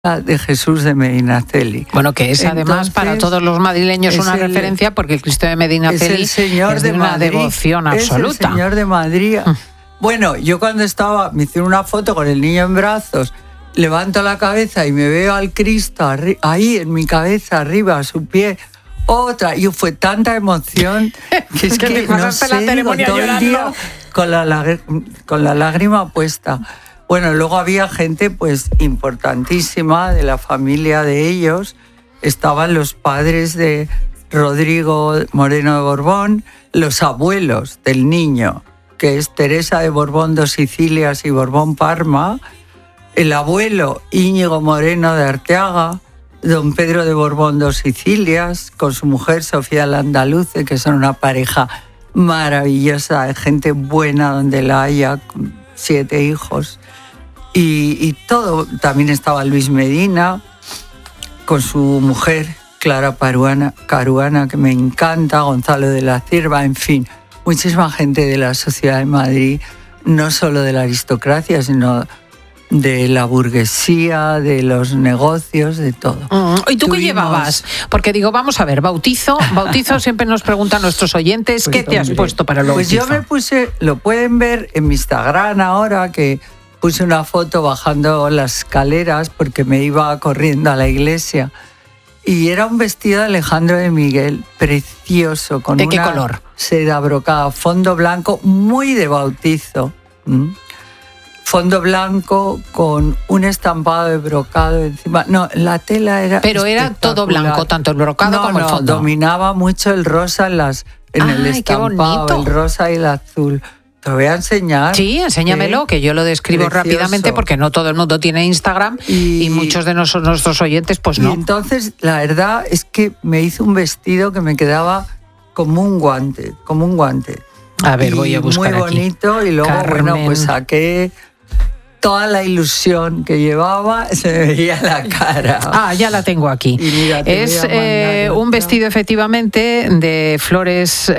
de Jesús de Medinaceli. Bueno, que es además para todos los madrileños una referencia, porque el Cristo de Medinaceli es de una devoción absoluta. Es el Señor de Madrid. Bueno, yo cuando me hicieron una foto con el niño en brazos, levanto la cabeza y me veo al Cristo ahí en mi cabeza, arriba, a su pie. Otra, y fue tanta emoción que es que no sé, la ceremonia todo el día con la lágrima puesta. Bueno, luego había gente pues importantísima de la familia de ellos. Estaban los padres de Rodrigo Moreno de Borbón, los abuelos del niño, que es Teresa de Borbón dos Sicilias y Borbón Parma, el abuelo Íñigo Moreno de Arteaga, don Pedro de Borbón dos Sicilias, con su mujer Sofía Landaluce, que son una pareja maravillosa, de gente buena donde la haya, con 7 hijos. Y todo, también estaba Luis Medina, con su mujer Clara Caruana, que me encanta, Gonzalo de la Cierva, en fin, muchísima gente de la sociedad de Madrid, no solo de la aristocracia, sino de la burguesía, de los negocios, de todo. ¿Y tú qué llevabas? Porque digo, vamos a ver, bautizo siempre nos preguntan nuestros oyentes, pues ¿qué te has puesto para el bautizo? Pues yo me puse, lo pueden ver en mi Instagram ahora, que puse una foto bajando las escaleras porque me iba corriendo a la iglesia. Y era un vestido de Alejandro de Miguel, precioso, con ¿de qué color? Seda brocada, fondo blanco, muy de bautizo. Fondo blanco con un estampado de brocado encima. No, la tela era pero era todo blanco, tanto el brocado como el fondo. Dominaba mucho el rosa en el estampado, el rosa y el azul. Te lo voy a enseñar. Sí, enséñamelo, que yo lo describo rápidamente porque no todo el mundo tiene Instagram y muchos de nuestros oyentes pues no. Y entonces la verdad es que me hizo un vestido que me quedaba como un guante. A ver, voy a buscar muy bonito aquí. Y luego, bueno, pues saqué toda la ilusión que llevaba, se me veía la cara. Ya la tengo aquí. Mira, es un vestido efectivamente de flores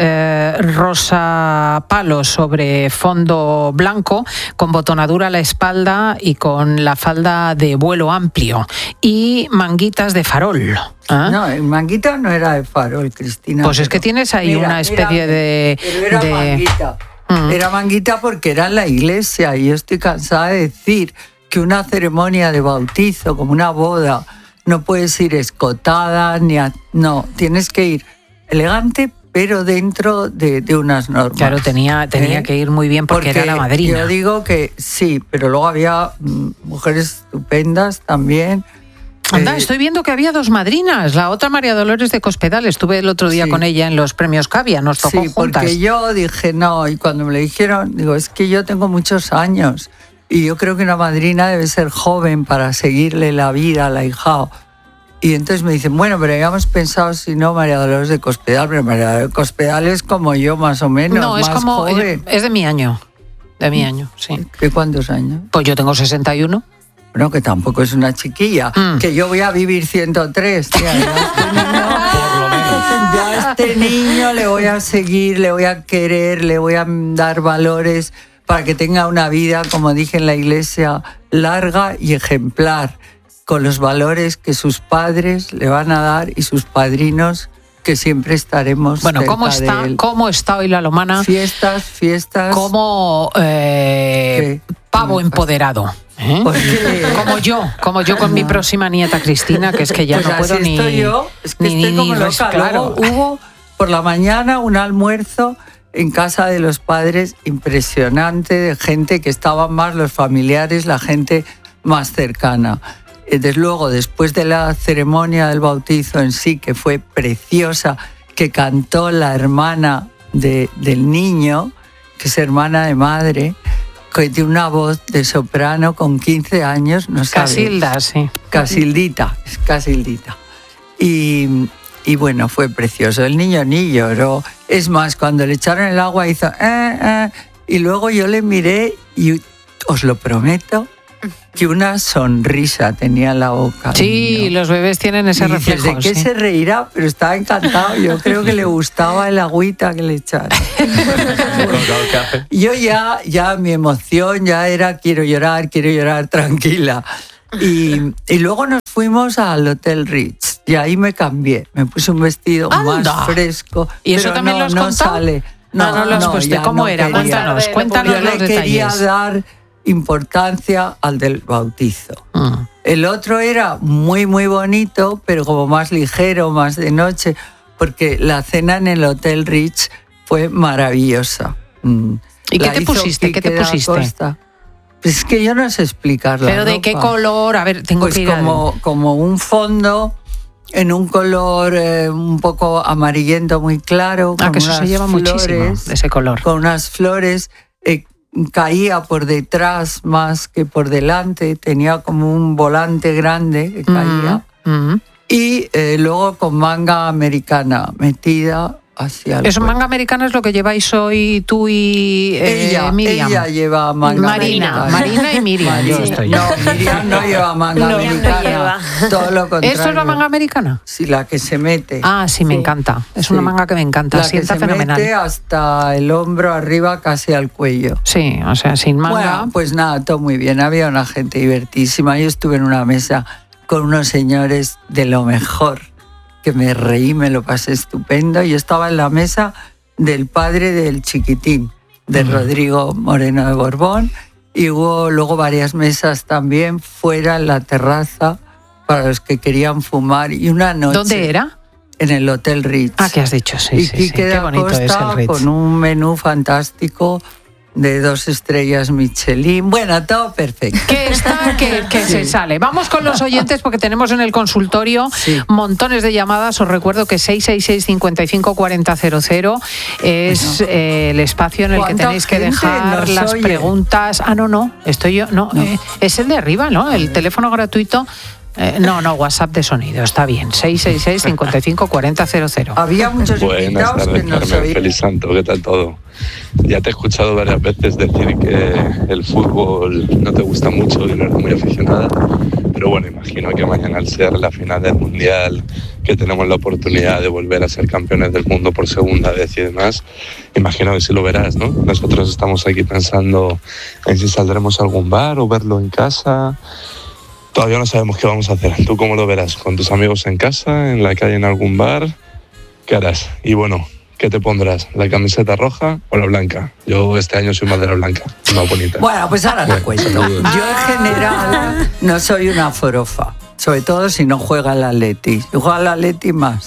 rosa palo sobre fondo blanco, con botonadura a la espalda y con la falda de vuelo amplio y manguitas de farol. No, el manguita no era de farol, Cristina. Pues es que tienes ahí una especie de... Pero era manguita. Era manguita porque era en la iglesia y yo estoy cansada de decir que una ceremonia de bautizo, como una boda, no puedes ir escotada, no, tienes que ir elegante, pero dentro de unas normas. Claro, tenía que ir muy bien porque era la madrina. Yo digo que sí, pero luego había mujeres estupendas también. Anda, estoy viendo que había 2 madrinas. La otra, María Dolores de Cospedal. Estuve el otro día con ella en los premios Cavia. Nos tocó juntas. Porque yo dije no, y cuando me lo dijeron, digo, es que yo tengo muchos años y yo creo que una madrina debe ser joven para seguirle la vida al ahijado. Y entonces me dicen, bueno, pero habíamos pensado si no María Dolores de Cospedal, pero María Dolores de Cospedal es como yo más o menos, no, es más como joven. Es de mi año. De mi año, sí. ¿De cuántos años? Pues yo tengo 61. Bueno, que tampoco es una chiquilla, que yo voy a vivir 103. Tía, ya a este niño le voy a seguir, le voy a querer, le voy a dar valores para que tenga una vida, como dije en la iglesia, larga y ejemplar, con los valores que sus padres le van a dar y sus padrinos, que siempre estaremos bueno, cerca de él. ¿Cómo está hoy la Lomana? Fiestas. Como pavo empoderado. Como yo con mi próxima nieta Cristina, que es que ya pues no puedo ni... estoy como loca. Claro. Luego hubo por la mañana un almuerzo en casa de los padres impresionante, de gente que estaban más los familiares, la gente más cercana. Desde luego, después de la ceremonia del bautizo en sí, que fue preciosa, que cantó la hermana del niño, que es hermana de madre, que tiene una voz de soprano con 15 años, no sabe. Casilda, sí. Casildita. Y bueno, fue precioso. El niño ni lloró. Es más, cuando le echaron el agua hizo... y luego yo le miré y os lo prometo, que una sonrisa tenía en la boca. Sí, los bebés tienen ese reflejo. ¿De qué se reirá? Pero estaba encantado. Yo creo que le gustaba el agüita que le echaron. Yo ya mi emoción ya era quiero llorar tranquila. Y luego nos fuimos al Hotel Ritz y ahí me cambié. Me puse un vestido más fresco. ¿Y eso también lo has contado? Sale. No lo has puesto. ¿Cómo era? Cuéntanos yo los detalles. Yo quería dar importancia al del bautizo. El otro era muy, muy bonito, pero como más ligero, más de noche, porque la cena en el Hotel Ritz fue maravillosa. ¿Y qué te pusiste? Pues es que yo no sé explicarlo. ¿Pero de qué color? A ver, tengo pues que ir como un fondo en un color un poco amarillento muy claro. Que eso se lleva muchísimo, ese color. Con unas flores, caía por detrás más que por delante, tenía como un volante grande que caía. Y luego con manga americana metida hacia el cuerpo. Manga americana es lo que lleváis hoy tú y Miriam. Ella lleva manga americana. Marina y Miriam. Miriam no lleva manga americana. Todo lo contrario. ¿Esto es la manga americana? Sí, la que se mete. Ah, sí, me encanta. Es una manga que me encanta. La que se mete hasta el hombro arriba, casi al cuello. Sí, o sea, sin manga. Bueno, pues nada, todo muy bien. Había una gente divertísima. Yo estuve en una mesa con unos señores de lo mejor, que me reí, me lo pasé estupendo. Yo estaba en la mesa del padre del chiquitín, de Rodrigo Moreno de Borbón, y hubo luego varias mesas también fuera en la terraza para los que querían fumar. Y una noche... ¿Dónde era? En el Hotel Ritz. ¿Qué has dicho? Sí, Quique qué bonito es el Ritz. Con un menú fantástico de 2 estrellas Michelin. Bueno, todo perfecto. Que está, que se sale. Vamos con los oyentes porque tenemos en el consultorio montones de llamadas. Os recuerdo que 666-554000 es el espacio en el que tenéis que dejar las preguntas. Estoy yo. Es el de arriba, ¿no? El teléfono gratuito. WhatsApp de sonido, está bien. 666-554000. Había muchos Buenas tardes, Carmen. Feliz Santo, ¿qué tal todo? Ya te he escuchado varias veces decir que el fútbol no te gusta mucho y no eres muy aficionada, pero bueno, imagino que mañana al ser la final del Mundial, que tenemos la oportunidad de volver a ser campeones del mundo por segunda vez y demás, imagino que sí lo verás, ¿no? Nosotros estamos aquí pensando en si saldremos a algún bar o verlo en casa. Todavía no sabemos qué vamos a hacer. ¿Tú cómo lo verás? ¿Con tus amigos en casa, en la calle, en algún bar? ¿Qué harás? Y bueno, ¿qué te pondrás? ¿La camiseta roja o la blanca? Yo este año soy más de la blanca, más bonita. Bueno, pues ahora te cuento. Yo en general no soy una forofa, sobre todo si no juega el Atleti. Yo juego al Atleti más.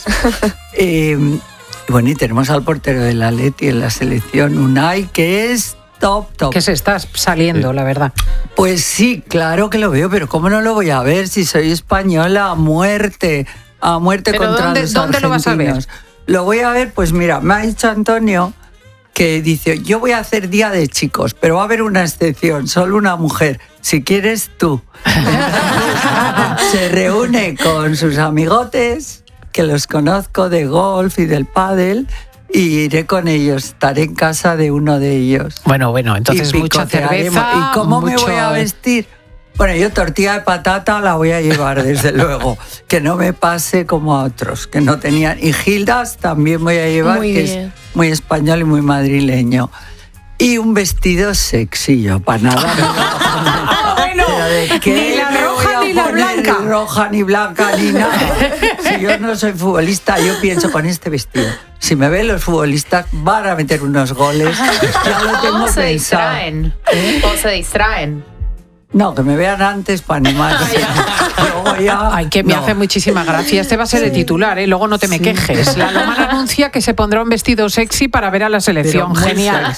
Bueno, y tenemos al portero del Atleti en la selección, Unai, que es... Top. Que se está saliendo, la verdad. Pues sí, claro que lo veo, pero ¿cómo no lo voy a ver si soy española a muerte ¿Pero contra los argentinos? ¿Dónde lo vas a ver? Lo voy a ver, pues mira, me ha dicho Antonio que dice, yo voy a hacer día de chicos, pero va a haber una excepción, solo una mujer, si quieres tú. Se reúne con sus amigotes, que los conozco de golf y del pádel, y iré con ellos, estaré en casa de uno de ellos. Bueno, entonces mucha cerveza. ¿Y cómo me voy a vestir? Bueno, yo tortilla de patata la voy a llevar, desde luego. Que no me pase como a otros, que no tenían. Y gildas también voy a llevar, es muy español y muy madrileño. Y un vestido sexy, yo para nada. Ni la roja ni la blanca. Ni roja, ni blanca, ni nada. Si yo no soy futbolista, yo pienso con este vestido. Si me ven los futbolistas, van a meter unos goles. Ya lo tengo pensado. O se distraen. No, que me vean antes para animarse. Me hace muchísima gracia. Este va a ser el titular, ¿eh? Luego no te me quejes. La Lomana anuncia que se pondrá un vestido sexy para ver a la selección. Genial.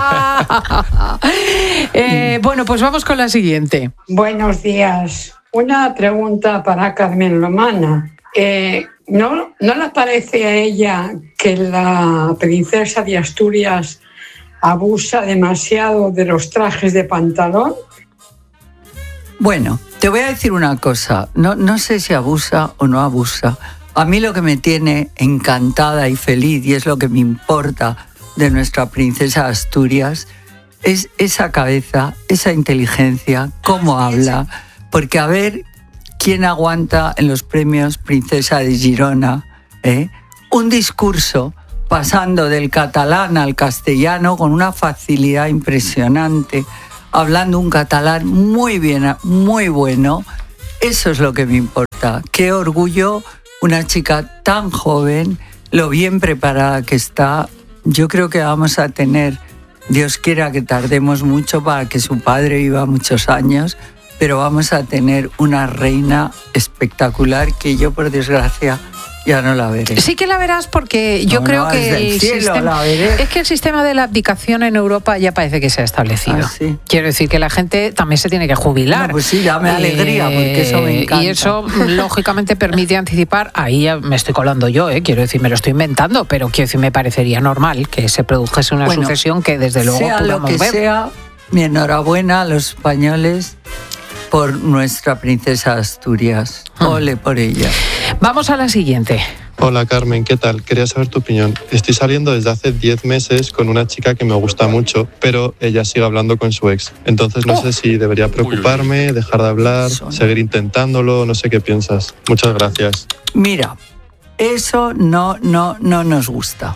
Bueno, pues vamos con la siguiente. Buenos días. Una pregunta para Carmen Lomana. ¿No le parece a ella que la princesa de Asturias abusa demasiado de los trajes de pantalón? Bueno, te voy a decir una cosa. No sé si abusa o no abusa. A mí lo que me tiene encantada y feliz, y es lo que me importa de nuestra princesa Asturias, es esa cabeza, esa inteligencia, cómo habla. Porque a ver quién aguanta en los premios Princesa de Girona un discurso pasando del catalán al castellano con una facilidad impresionante, hablando un catalán muy bien, muy bueno, Eso es lo que me importa. Qué orgullo una chica tan joven, lo bien preparada que está. Yo creo que vamos a tener, Dios quiera que tardemos mucho para que su padre viva muchos años, pero vamos a tener una reina espectacular que yo, por desgracia, ya no la veré. Sí que la verás, porque yo creo que el sistema de la abdicación en Europa ya parece que se ha establecido. ¿Sí? Quiero decir que la gente también se tiene que jubilar. No, pues sí, dame alegría, porque eso me encanta. Y eso, lógicamente, permite anticipar. Ahí ya me estoy colando yo, quiero decir, me lo estoy inventando, pero quiero decir, me parecería normal que se produjese una sucesión que desde luego sea podamos lo que ver. sea, mi enhorabuena a los españoles por nuestra princesa Asturias. Ole por ella. Vamos a la siguiente. Hola Carmen, ¿qué tal? Quería saber tu opinión. Estoy saliendo desde hace 10 meses con una chica que me gusta mucho, pero ella sigue hablando con su ex. Entonces no sé si debería preocuparme, dejar de hablar, seguir intentándolo, no sé qué piensas. Muchas gracias. Mira, eso no nos gusta.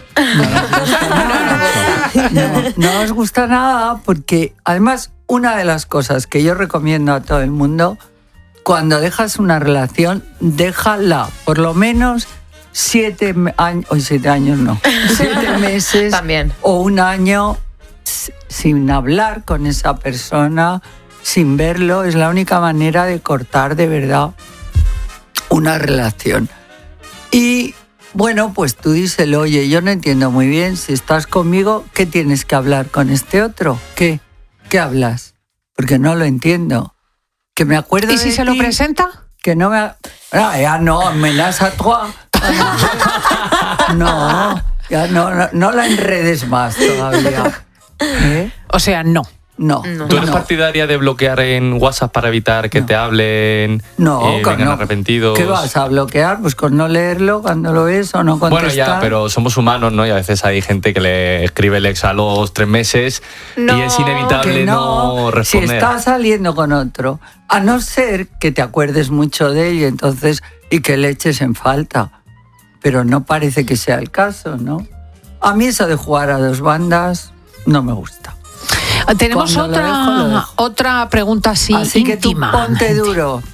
No nos gusta nada, porque además una de las cosas que yo recomiendo a todo el mundo, cuando dejas una relación, déjala por lo menos 7 meses También. o un año sin hablar con esa persona, sin verlo. Es la única manera de cortar de verdad una relación. Y bueno, pues tú díselo, oye, yo no entiendo muy bien, si estás conmigo, ¿qué tienes que hablar con este otro? ¿Qué hablas? Porque no lo entiendo. Que me acuerdo ¿Y si se lo presenta? Que no me... ya no, amenaza toi. No, ya no la enredes más todavía. O sea, no. No. ¿Tú eres partidaria de bloquear en WhatsApp para evitar que te hablen? Vengan arrepentidos. ¿Qué vas a bloquear? Pues con no leerlo cuando lo ves o no contestar. Bueno, ya, pero somos humanos, ¿no? Y a veces hay gente que le escribe el ex a los 3 meses y es inevitable no responder. Si estás saliendo con otro, a no ser que te acuerdes mucho de él y que le eches en falta. Pero no parece que sea el caso, ¿no? A mí eso de jugar a 2 bandas no me gusta. Tenemos otra pregunta así que tú ponte duro.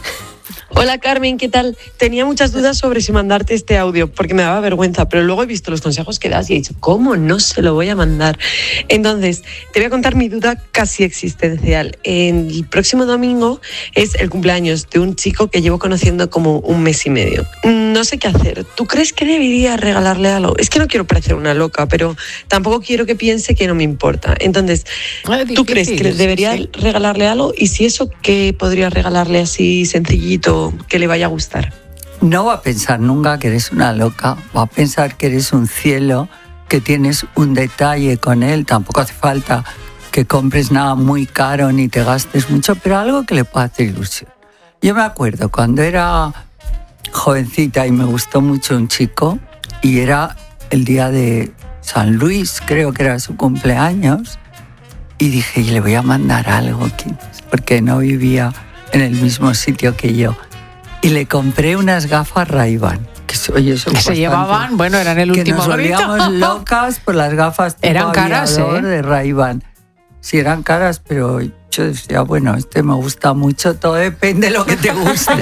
Hola Carmen, ¿qué tal? Tenía muchas dudas sobre si mandarte este audio porque me daba vergüenza, pero luego he visto los consejos que das y he dicho, ¿cómo no se lo voy a mandar? Entonces, te voy a contar mi duda casi existencial. El próximo domingo es el cumpleaños de un chico que llevo conociendo como 1 mes y medio. No sé qué hacer. ¿Tú crees que debería regalarle algo? Es que no quiero parecer una loca, pero tampoco quiero que piense que no me importa. Entonces, ¿tú crees que debería regalarle algo? Y si eso, ¿qué podría regalarle así sencillito que le vaya a gustar? No va a pensar nunca que eres una loca, va a pensar que eres un cielo, que tienes un detalle con él. Tampoco hace falta que compres nada muy caro ni te gastes mucho, pero algo que le pueda hacer ilusión. Yo me acuerdo cuando era jovencita y me gustó mucho un chico y era el día de San Luis, creo que era su cumpleaños, y dije, le voy a mandar algo, porque no vivía en el mismo sitio que yo. Y le compré unas gafas Ray-Ban. Que se llevaban, bueno, eran el último grito. Que nos volvíamos locas por las gafas tipo eran caras, de Ray-Ban. Sí, eran caras, pero yo decía, bueno, me gusta mucho, todo depende de lo que te guste.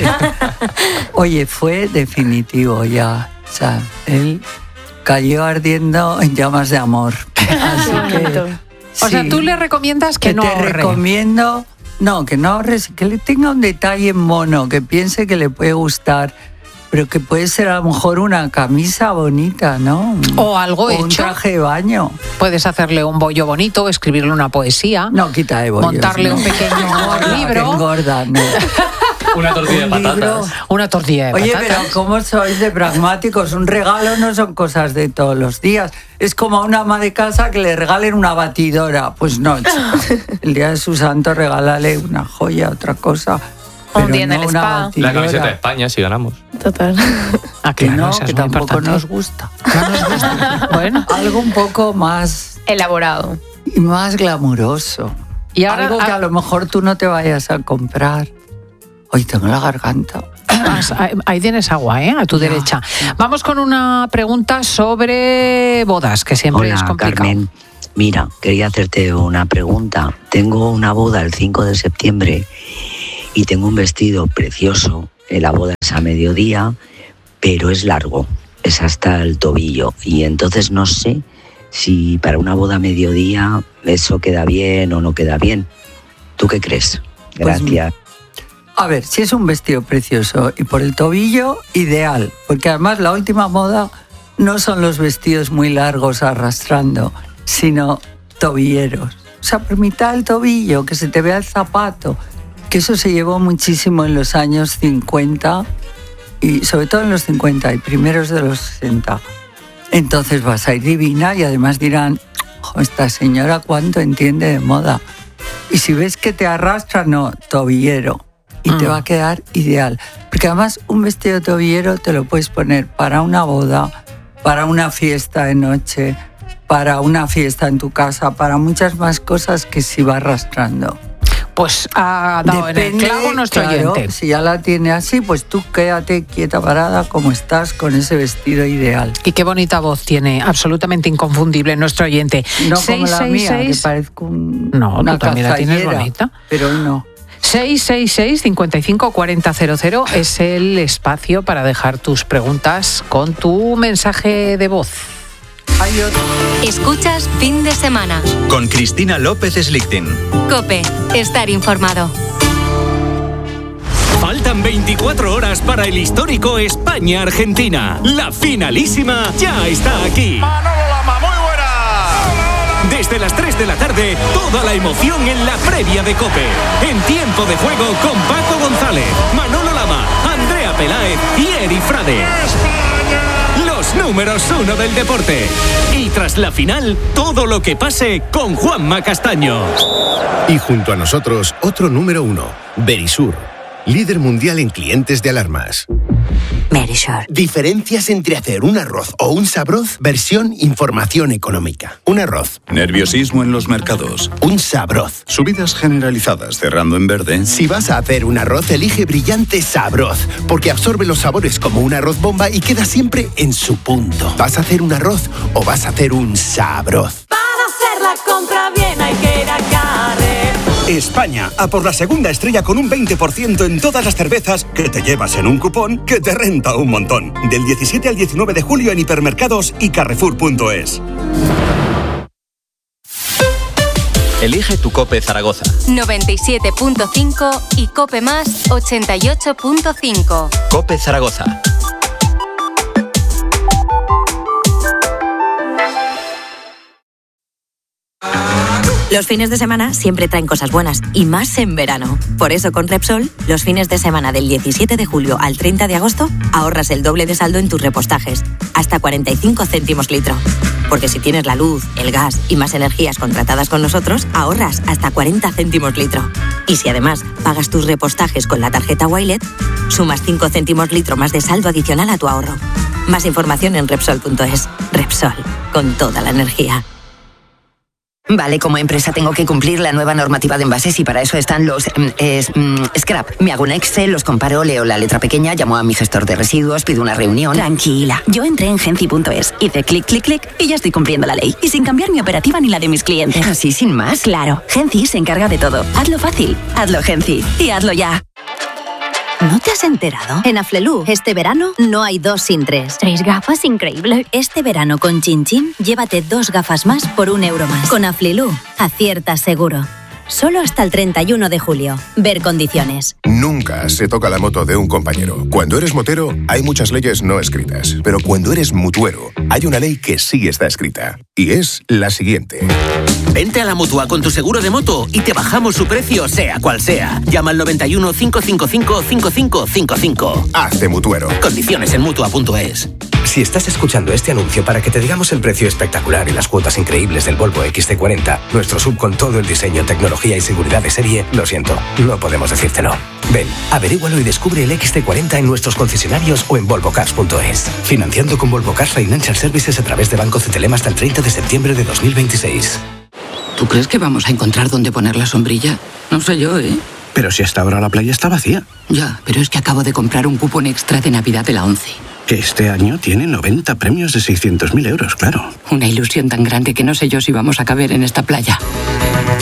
Oye, fue definitivo ya. O sea, él cayó ardiendo en llamas de amor. Así que, o sea, tú le recomiendas que no ahorre. Te recomiendo... No, que no ahorres, que le tenga un detalle mono, que piense que le puede gustar, pero que puede ser a lo mejor una camisa bonita, ¿no? O algo hecho. Un traje de baño. Puedes hacerle un bollo bonito, escribirle una poesía. No, quita de bollos. Montarle un pequeño libro. Engorda, no. Una tortilla de patatas. Una tortilla de patatas. Oye, pero ¿cómo sois de pragmáticos? Un regalo no son cosas de todos los días. Es como a una ama de casa que le regalen una batidora. Pues no, el día de su santo regálale una joya, otra cosa. Un día en el spa. La camiseta de España, si ganamos. Total. Que no, que tampoco nos gusta. No nos gusta. Bueno, algo un poco más... elaborado. Y más glamuroso. Y ahora, algo que a lo mejor tú no te vayas a comprar. Hoy tengo la garganta. Ahí tienes agua, a tu derecha. Vamos con una pregunta sobre bodas, que siempre es complicado. Carmen, mira, quería hacerte una pregunta. Tengo una boda el 5 de septiembre y tengo un vestido precioso. La boda es a mediodía, pero es largo, es hasta el tobillo. Y entonces no sé si para una boda a mediodía eso queda bien o no queda bien. ¿Tú qué crees? Gracias. A ver, si es un vestido precioso y por el tobillo, ideal. Porque además la última moda no son los vestidos muy largos arrastrando, sino tobilleros. O sea, por mitad del tobillo, que se te vea el zapato. Que eso se llevó muchísimo en los años 50 y sobre todo en los 50 y primeros de los 60. Entonces vas a ir divina y además dirán, esta señora cuánto entiende de moda. Y si ves que te arrastra, no, tobillero. Y te va a quedar ideal. Porque además un vestido tobillero te lo puedes poner para una boda, para una fiesta de noche, para una fiesta en tu casa, para muchas más cosas que si va arrastrando. Pues ha dado en el clavo nuestro oyente. Si ya la tiene así, pues tú quédate quieta parada como estás con ese vestido ideal. Y qué bonita voz tiene, absolutamente inconfundible nuestro oyente. No como la mía, que parezco una tú también la tienes bonita. Pero no. 666-554000 es el espacio para dejar tus preguntas con tu mensaje de voz. Escuchas Fin de Semana con Cristina López Slichting. COPE, estar informado. Faltan 24 horas para el histórico España-Argentina. La finalísima ya está aquí. Manolo Lama, muy buena. Desde las 3 de la tarde, toda la emoción en la previa de COPE. En tiempo de juego con Paco González, Manolo Lama, Andrea Peláez y Eri Frade. Los números 1 del deporte. Y tras la final, todo lo que pase con Juanma Castaño. Y junto a nosotros, otro número 1, Verisur, líder mundial en clientes de alarmas. Verisur. Diferencias entre hacer un arroz o un sabroz, versión información económica. Un arroz. Nerviosismo en los mercados. Un sabroz. Subidas generalizadas cerrando en verde. Si vas a hacer un arroz, elige Brillante Sabroz, porque absorbe los sabores como un arroz bomba y queda siempre en su punto. ¿Vas a hacer un arroz o vas a hacer un sabroz? Para hacer la compra bien hay que ir a Carrer. España, a por la segunda estrella con un 20% en todas las cervezas que te llevas en un cupón que te renta un montón. Del 17 al 19 de julio en hipermercados y carrefour.es. Elige tu COPE Zaragoza. 97.5 y COPE Más 88.5. COPE Zaragoza. Los fines de semana siempre traen cosas buenas, y más en verano. Por eso con Repsol, los fines de semana del 17 de julio al 30 de agosto, ahorras el doble de saldo en tus repostajes, hasta 45 céntimos litro. Porque si tienes la luz, el gas y más energías contratadas con nosotros, ahorras hasta 40 céntimos litro. Y si además pagas tus repostajes con la tarjeta Wilet, sumas 5 céntimos litro más de saldo adicional a tu ahorro. Más información en Repsol.es. Repsol, con toda la energía. Vale, como empresa tengo que cumplir la nueva normativa de envases y para eso están los scrap. Me hago un Excel, los comparo, leo la letra pequeña, llamo a mi gestor de residuos, pido una reunión. Tranquila, yo entré en Genci.es, hice clic, clic, clic y ya estoy cumpliendo la ley. Y sin cambiar mi operativa ni la de mis clientes. ¿Así sin más? Claro, Genci se encarga de todo. Hazlo fácil, hazlo Genci y hazlo ya. ¿No te has enterado? En Aflelu, este verano, no hay 2 sin 3. 3 gafas, increíble. Este verano con Chin Chin, llévate 2 gafas más por €1 más. Con Aflelu, aciertas seguro. Solo hasta el 31 de julio. Ver condiciones. Nunca se toca la moto de un compañero. Cuando eres motero, hay muchas leyes no escritas. Pero cuando eres mutuero, hay una ley que sí está escrita. Y es la siguiente. Vente a la Mutua con tu seguro de moto y te bajamos su precio, sea cual sea. Llama al 91 555 5555. Hazte mutuero. Condiciones en Mutua.es. Si estás escuchando este anuncio para que te digamos el precio espectacular y las cuotas increíbles del Volvo XC40, nuestro sub con todo el diseño, tecnología y seguridad de serie, lo siento, no podemos decírtelo. Ven, averígualo y descubre el XC40 en nuestros concesionarios o en volvocars.es. Financiando con Volvo Cars Financial Services a través de Banco CTLM hasta el 30 de septiembre de 2026. ¿Tú crees que vamos a encontrar dónde poner la sombrilla? No sé yo, ¿eh? Pero si hasta ahora la playa está vacía. Ya, pero es que acabo de comprar un cupón extra de Navidad de la 11. Que este año tiene 90 premios de 600.000 euros, claro. Una ilusión tan grande que no sé yo si vamos a caber en esta playa.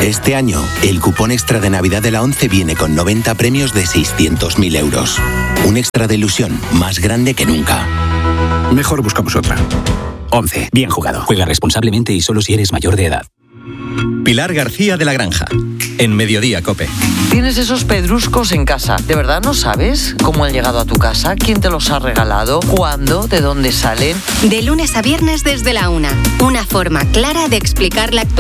Este año, el cupón extra de Navidad de la 11 viene con 90 premios de 600.000 euros. Un extra de ilusión más grande que nunca. Mejor buscamos otra. 11. Bien jugado. Juega responsablemente y solo si eres mayor de edad. Pilar García de la Granja, en Mediodía COPE. Tienes esos pedruscos en casa. ¿De verdad no sabes cómo han llegado a tu casa? ¿Quién te los ha regalado? ¿Cuándo? ¿De dónde salen? De lunes a viernes desde la 1. Una forma clara de explicar la actualidad